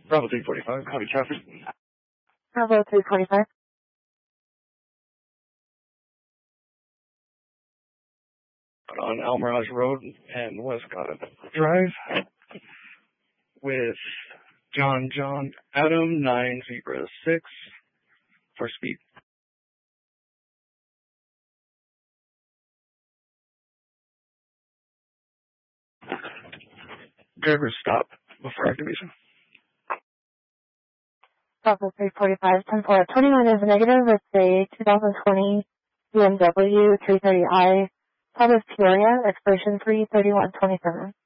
Bravo 345, copy traffic. Bravo 345. On Almirage Road and Westcott Drive with John Adam 906 for speed. Driver stop before activation. Bravo 345, 10-4, 29 is negative. It's a 2020 BMW 330i. Public Peoria, expiration 3/31/27.